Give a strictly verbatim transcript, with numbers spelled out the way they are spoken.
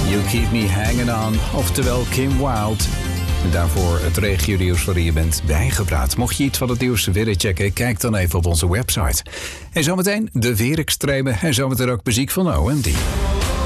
You Keep Me Hanging On, oftewel Kim Wilde. En daarvoor het regio-nieuws waarin je bent bijgepraat. Mocht je iets van het nieuws willen checken, kijk dan even op onze website. En zometeen de weerextremen en zometeen ook muziek van O M D.